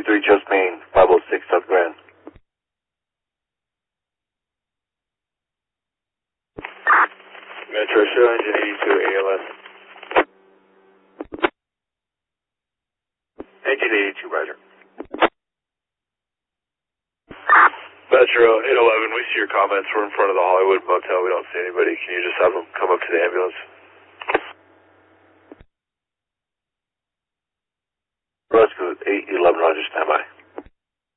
3 just main, 506 South Grand. Metro show engine 82 ALS. Engine 82, roger. Metro 811, we see your comments. We're in front of the Hollywood Motel. We don't see anybody. Can you just have them come